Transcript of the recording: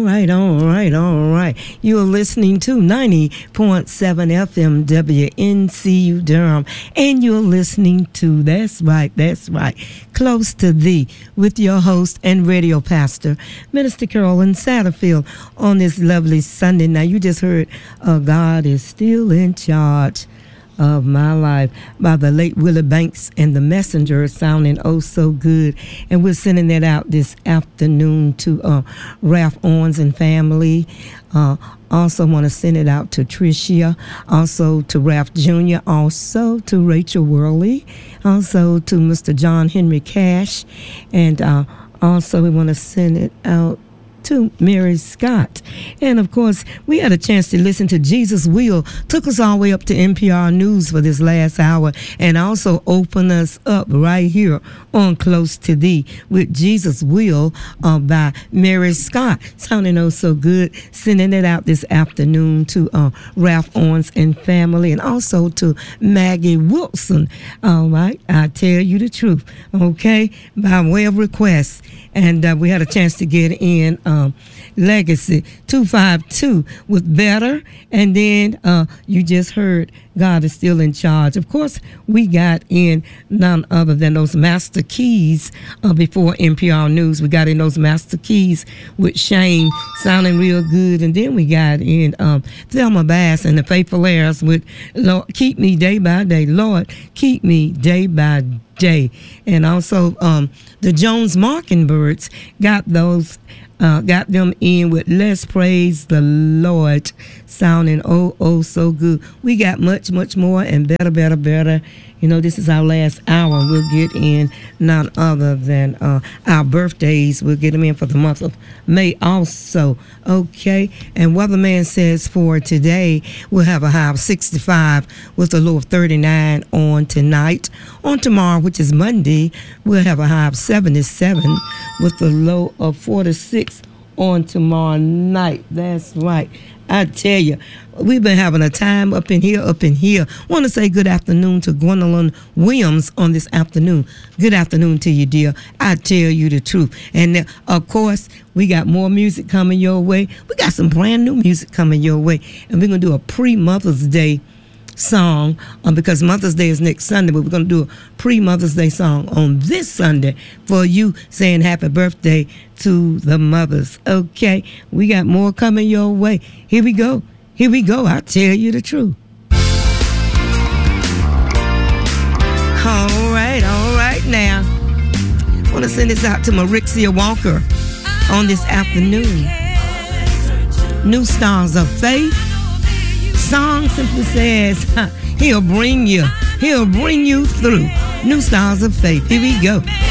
all right. You are listening to 90.7 FM WNCU Durham, and you're listening to, that's right, Close to Thee, with your host and radio pastor, Minister Carolyn Satterfield, on this lovely Sunday. Now, you just heard God is Still in Charge of My Life by the late Willie Banks and the Messenger, sounding oh so good. And we're sending that out this afternoon to Ralph Owens and family. Also want to send it out to Tricia, also to Ralph Jr., also to Rachel Worley, also to Mr. John Henry Cash, and also we want to send it out to Mary Scott. And of course, we had a chance to listen to Jesus Will, took us all the way up to NPR News for this last hour, and also opened us up right here on Close to Thee with Jesus Will by Mary Scott, sounding oh so good. Sending it out this afternoon to Ralph Owens and family, and also to Maggie Wilson. All right, I tell you the truth, okay, by way of request. And we had a chance to get in Legacy 252 with Better. And then you just heard God is Still in Charge. Of course, we got in none other than those Master Keys before NPR News. We got in those Master Keys with Shane, sounding real good. And then we got in Thelma Bass and the Faithful Heirs with Lord, Keep Me Day by Day. Lord, keep me day by day. And also the Jones Mockingbirds got them in with Let's Praise the Lord, sounding oh so good. We got much more and better. You know, this is our last hour. We'll get in none other than our birthdays. We'll get them in for the month of May also. Okay. And Weatherman says for today, we'll have a high of 65 with a low of 39 on tonight. On tomorrow, which is Monday, we'll have a high of 77 with a low of 46 on tomorrow night. That's right. I tell you, we've been having a time up in here. Want to say good afternoon to Gwendolyn Williams on this afternoon. Good afternoon to you, dear. I tell you the truth. And of course, we got more music coming your way. We got some brand new music coming your way. And we're going to do a pre-Mother's Day song because Mother's Day is next Sunday, but we're going to do a pre-Mother's Day song on this Sunday for you, saying happy birthday to the mothers. Okay, we got more coming your way. Here we go. I tell you the truth. All right now. I want to send this out to Marixia Walker on this afternoon. New Stars of Faith. Song simply says, He'll bring you through. New Stars of Faith. Here we go.